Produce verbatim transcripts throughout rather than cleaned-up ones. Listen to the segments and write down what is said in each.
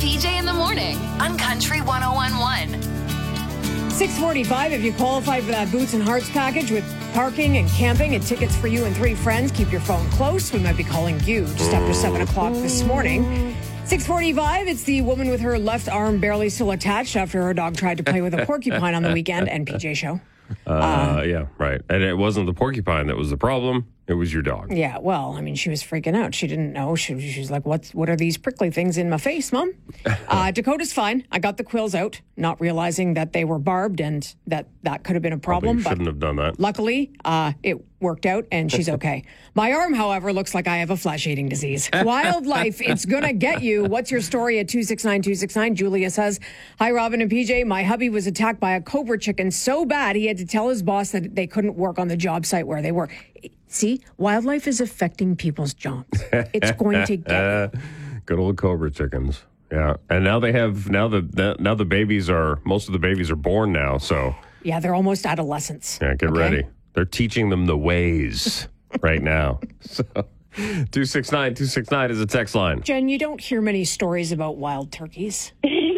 P J in the morning on Country one oh one point one. six forty-five, if you qualify for that Boots and Hearts package with parking and camping and tickets for you and three friends, keep your phone close. We might be calling you just after seven o'clock this morning. six forty-five, it's the woman with her left arm barely still attached after her dog tried to play with a porcupine on the weekend and P J show. Uh, uh, yeah, right. And it wasn't the porcupine that was the problem. It was your dog. Yeah, well, I mean, she was freaking out. She didn't know. She, she was like, What's, what are these prickly things in my face, Mom? Uh, Dakota's fine. I got the quills out, not realizing that they were barbed and that that could have been a problem. Probably shouldn't but have done that. Luckily, uh, it worked out and she's okay. My arm, however, looks like I have a flesh-eating disease. Wildlife, it's going to get you. What's your story at two six nine two six nine? Julia says, hi, Robin and P J. My hubby was attacked by a cobra chicken so bad he had to tell his boss that they couldn't work on the job site where they were. See, wildlife is affecting people's jobs. It's going to get you. Good old cobra chickens. Yeah. And now they have, now the, now the babies are, most of the babies are born now. So, yeah, they're almost adolescents. yeah, get okay? ready. They're teaching them the ways right now. So, two six nine two six nine is a text line. Jen, you don't hear many stories about wild turkeys.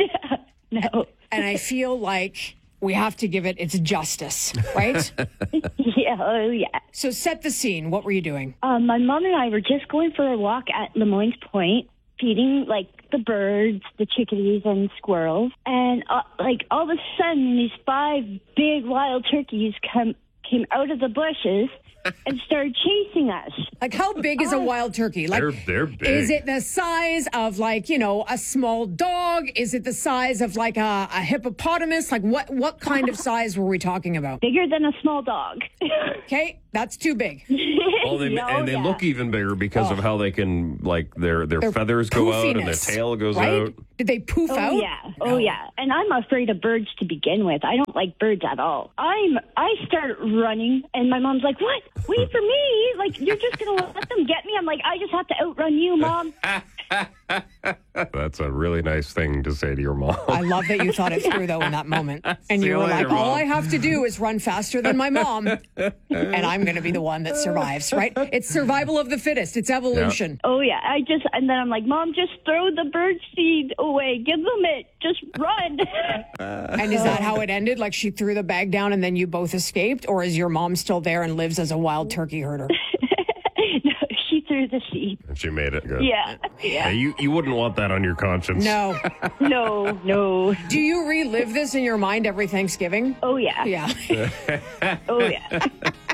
No. And I feel like we have to give it its justice, right? Yeah, oh yeah. So set the scene. What were you doing? Um, my mom and I were just going for a walk at Lemoyne Point, feeding like the birds, the chickadees, and squirrels. And uh, like all of a sudden, these five big wild turkeys come came out of the bushes and started chasing us. Like, how big is a wild turkey? Like, They're, they're big. is it the size of, like, you know, a small dog? Is it the size of, like, a, a hippopotamus? Like, what, what kind of size were we talking about? Bigger than a small dog. Okay, that's too big. Well, they, No, and they yeah. look even bigger because Oh. of how they can, like, their their, Their feathers go out and their poofiness, tail goes right? out. Did they poof Oh out? yeah, oh yeah. And I'm afraid of birds to begin with. I don't like birds at all. I'm. I start running, and my mom's like, "What? Wait for me! Like you're just gonna let them get me?" I'm like, "I just have to outrun you, Mom." That's a really nice thing to say to your mom. I love that you thought it through, though, in that moment. And See you you were later, like, all Mom." I have to do is run faster than my mom, and I'm going to be the one that survives, right? It's survival of the fittest. It's evolution. Oh yeah. I just and then I'm like, "Mom, just throw the bird seed away. Give them it. Just run." And is that how it ended? Like, she threw the bag down and then you both escaped? Or is your mom still there and lives as a wild turkey herder? No, she threw the seed. And she made it. Good. Yeah, yeah. Hey, you, you wouldn't want that on your conscience. No. No, no. Do you relive this in your mind every Thanksgiving? Oh yeah. Yeah. Oh yeah.